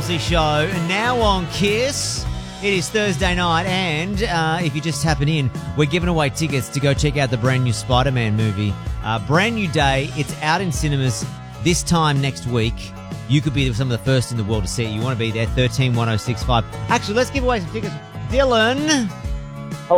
Motley Show, now on Kiss. It is Thursday night, and if you just happen in, we're giving away tickets to go check out the brand new Spider-Man movie. Brand new day. It's out in cinemas this time next week. You could be some of the first in the world to see it. You want to be there, 131065. Actually, let's give away some tickets. Dylan.